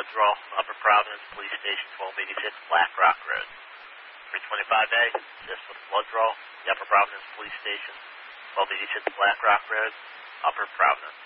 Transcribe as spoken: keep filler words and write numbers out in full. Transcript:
blood draw, Upper Providence Police Station, twelve eighty-six Black Rock Road. three twenty-five A, just for the blood draw, the Upper Providence Police Station, twelve eighty-six Black Rock Road, Upper Providence.